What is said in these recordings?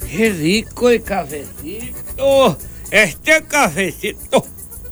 Qué rico el cafecito. Este cafecito.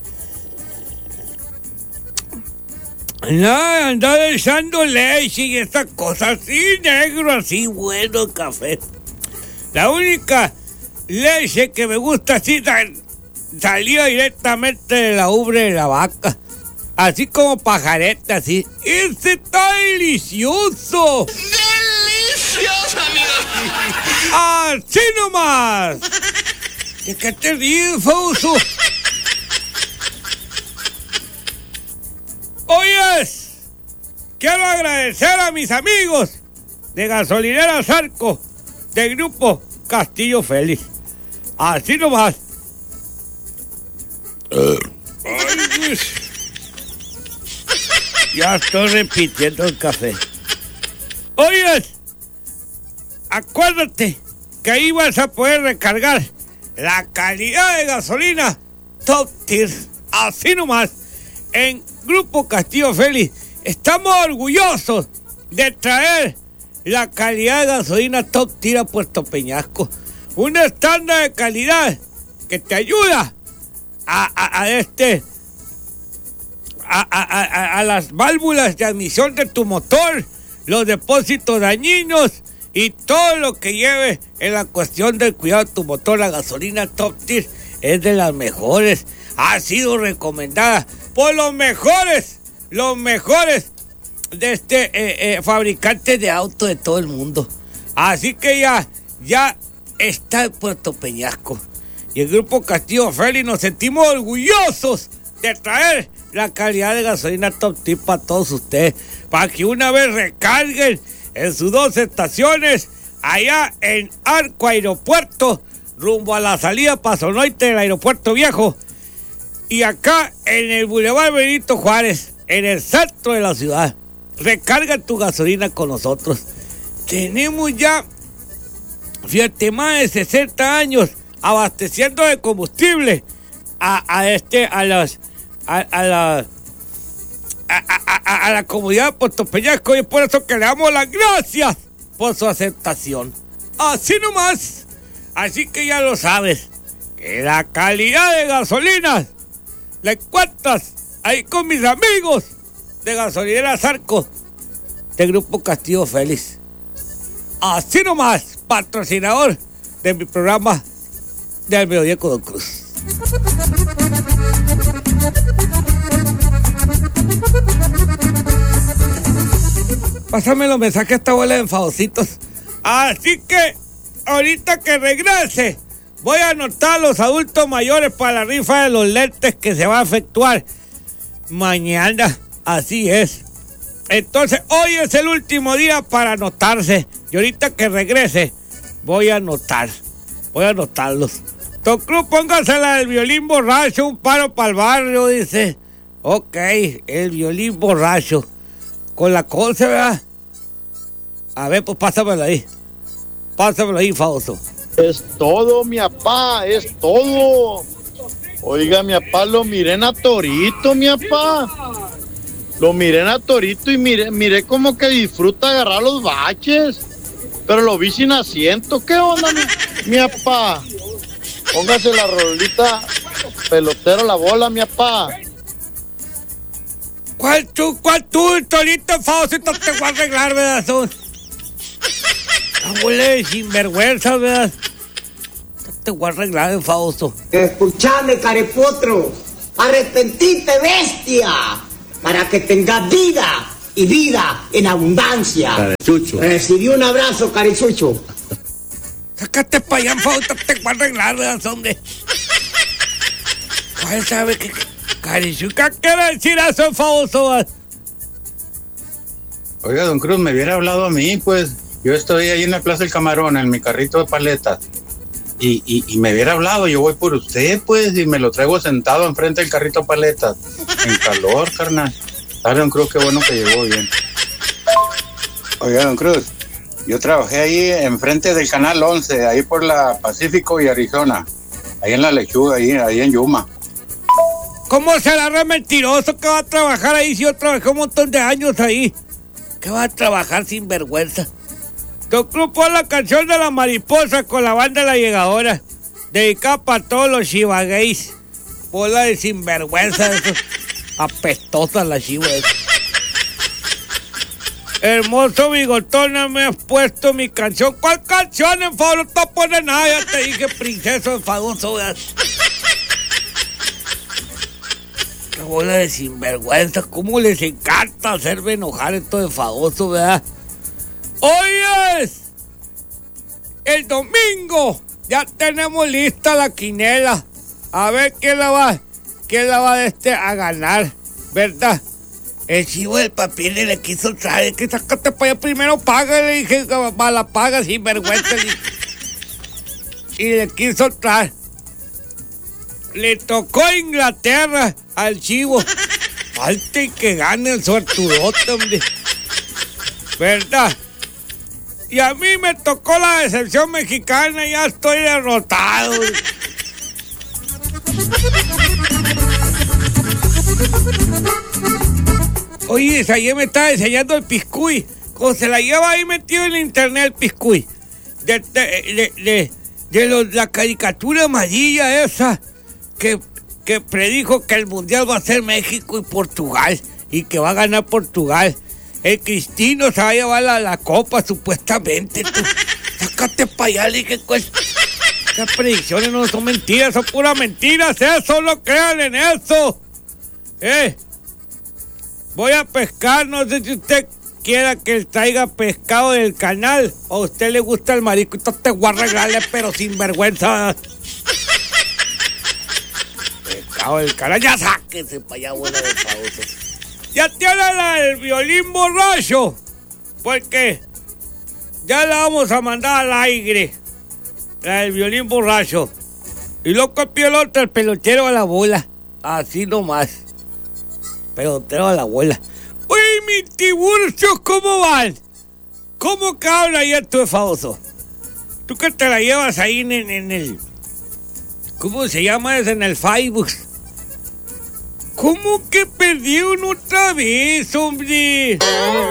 Nada, andar echando leche y esas cosas así, negro, así, bueno el café. La única leche que me gusta así salía directamente de la ubre de la vaca. Así como pajareta, así. ¡Ese está delicioso! ¡Delicioso, amigo! ¡Así nomás! ¿De qué te ríes, Fausto? Oyes, quiero agradecer a mis amigos de Gasolinera Zarco, del grupo Castillo Félix. Así nomás. Ay, ya estoy repitiendo el café. Oyes, acuérdate que ahí vas a poder recargar la calidad de gasolina Top Tier. Así nomás. En Grupo Castillo Félix estamos orgullosos de traer la calidad de gasolina Top Tier a Puerto Peñasco. Un estándar de calidad que te ayuda a las válvulas de admisión de tu motor, los depósitos dañinos y todo lo que lleve en la cuestión del cuidado de tu motor. La gasolina Top Tier es de las mejores. Ha sido recomendada por los mejores de fabricantes de autos de todo el mundo. Así que ya está en Puerto Peñasco. Y el Grupo Castillo Félix nos sentimos orgullosos de traer la calidad de gasolina Top Tier para todos ustedes, para que una vez recarguen en sus 2 estaciones, allá en Arco Aeropuerto, rumbo a la salida Pasonoite del Aeropuerto Viejo, y acá en el Boulevard Benito Juárez, en el centro de la ciudad. Recarga tu gasolina con nosotros. Tenemos ya, fíjate, más de 60 años abasteciendo de combustible a la comunidad de Puerto Peñasco, y es por eso que le damos las gracias por su aceptación. Así nomás. Así que ya lo sabes, que la calidad de gasolinas la encuentras ahí con mis amigos de Gasolinera Zarco, del Grupo Castillo Félix. Así nomás, patrocinador de mi programa del Mediodía con Don Cruz. Pásame los mensajes a esta bola de enfadositos. Así que ahorita que regrese, voy a anotar a los adultos mayores para la rifa de los lentes que se va a efectuar mañana. Así es. Entonces, hoy es el último día para anotarse. Y ahorita que regrese, voy a anotarlos. Don Cruz, póngase la del violín borracho, un paro para el barrio, dice. Ok, el violín borracho. Con la cosa, ¿verdad? A ver, pues pásamelo ahí. Pásamelo ahí, Fausto. Es todo, mi apá, es todo. Oiga, mi apá, lo miré en a Torito, mi apá. Lo miré en a Torito y miré como que disfruta agarrar los baches. Pero lo vi sin asiento. ¿Qué onda, mi apá? Póngase la rolita pelotero la bola, mi apá. ¿Cuál tú, Torito, Fausto? No te voy a arreglar, ¿verdad? No huele sinvergüenza, ¿verdad? No te voy a arreglar, Fausto. Escuchame, carepotro. Arrepentite, bestia. Para que tengas vida y vida en abundancia. Carechucho. Recibí un abrazo, carechucho. Sácate para allá, Fausto. Te voy a arreglar, ¿verdad? ¿Dónde? ¿Cuál sabe qué? Carichuca, ¿qué quiere decir eso, Fausto? Oiga, don Cruz, me hubiera hablado a mí, pues. Yo estoy ahí en la Plaza del Camarón, en mi carrito de paletas. Y me hubiera hablado, yo voy por usted, pues, y me lo traigo sentado enfrente del carrito de paletas. En calor, carnal. Dale, don Cruz, qué bueno que llegó bien. Oiga, don Cruz, yo trabajé ahí enfrente del Canal 11, ahí por la Pacífico y Arizona. Ahí en la Lechuga, ahí en Yuma. ¿Cómo será re mentiroso que va a trabajar ahí si yo trabajé un montón de años ahí? ¿Qué va a trabajar sin vergüenza? Don Cruz, pon la canción de la mariposa con la banda La Llegadora. Dedicada para todos los chivagueis. Bola de sinvergüenza, esos apestosas las chivas. Hermoso bigotón, no me has puesto mi canción. ¿Cuál canción, enfadoso? No te pones nada, ya te dije, princeso enfadoso, ¿verdad? Qué bola de sinvergüenza, cómo les encanta hacerme enojar estos enfadosos, ¿verdad? Hoy es el domingo, ya tenemos lista la quinela. A ver quién la va a ganar, ¿verdad? El chivo del papel le quiso traer, que sácate para allá primero, paga, le dije, la paga sin vergüenza. Y le quiso traer. Le tocó Inglaterra al chivo. Falta y que gane el suertudote, hombre. ¿Verdad? Y a mí me tocó la decepción mexicana, ya estoy derrotado. Oye, ayer me estaba enseñando el piscuy. Como se la lleva ahí metido en internet el piscuy. La caricatura amarilla esa que predijo que el mundial va a ser México y Portugal. Y que va a ganar Portugal. El Cristino se va a llevar la copa, supuestamente. Tú. Sácate para allá, le dije. Esas predicciones no son mentiras, son puras mentiras. Eso, no crean en eso. Voy a pescar, no sé si usted quiera que traiga pescado del canal o a usted le gusta el marisco. Entonces te voy a regalarle, pero sin vergüenza. Pescado del canal, ya sáquese para allá, bola de pausa. Ya tiene la del violín borracho, porque ya la vamos a mandar al aire. La del violín borracho. Y lo copió el otro, el pelotero a la bola. Así nomás. Pelotero a la bola. Uy, mis tiburcios, ¿cómo van? ¿Cómo que habla ya tu famoso? Tú que te la llevas ahí en el... ¿Cómo se llama eso? En el Facebook. ¿Cómo que perdieron otra vez, hombre?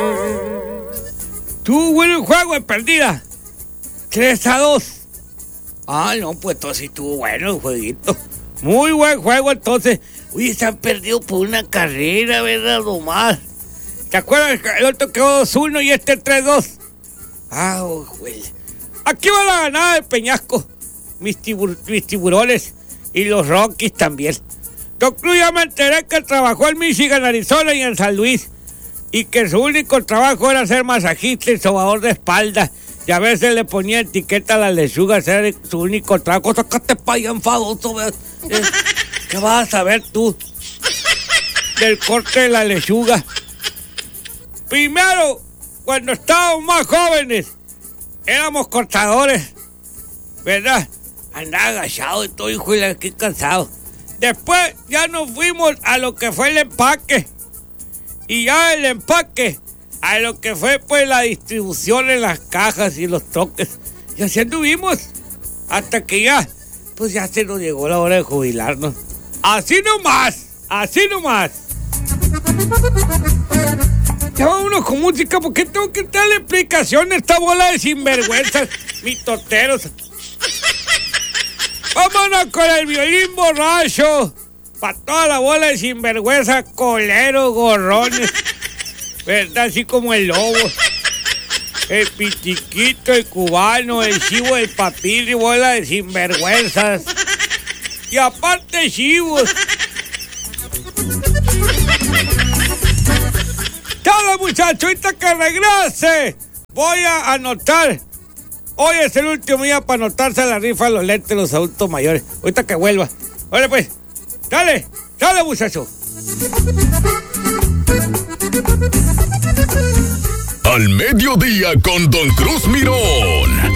Tú, bueno, el juego de perdida. 3-2. Ah, no, pues entonces estuvo bueno el jueguito. Muy buen juego, entonces. Uy, se han perdido por una carrera, ¿verdad, nomás? ¿Te acuerdas que el otro quedó 2-1 y este 3-2? Ah, güey. Aquí va la ganada de Peñasco. Mis tiburones y los Rockies también. Don Cruz, ya me enteré que trabajó en Michigan, Arizona y en San Luis. Y que su único trabajo era ser masajista y sobador de espalda. Y a veces le ponía etiqueta a la lechuga, ser su único trabajo. Sácate pa' allá, enfadoso, ¿verdad? ¿Qué vas a saber tú del corte de la lechuga? Primero, cuando estábamos más jóvenes, éramos cortadores, ¿verdad? Andaba agachado y todo, hijo, y aquí cansado. Después ya nos fuimos a lo que fue el empaque. Y ya el empaque a lo que fue pues la distribución en las cajas y los troques. Y así anduvimos. Hasta que ya, pues ya se nos llegó la hora de jubilarnos. Así nomás, así nomás. Ya vámonos con música porque tengo que darle explicación a esta bola de sinvergüenzas, mitoteros. Vámonos con el violín borracho. Para toda la bola de sinvergüenza, coleros, gorrones. ¿Verdad? Así como el lobo. El pitiquito, el cubano, el chivo, el papil y bola de sinvergüenzas. Y aparte chivos. Todo, muchachos, ahorita que regrese voy a anotar. Hoy es el último día para anotarse a la rifa de los lentes de los adultos mayores. Ahorita que vuelva. Vale, pues. Dale, muchacho. Al mediodía con Don Cruz Mirón.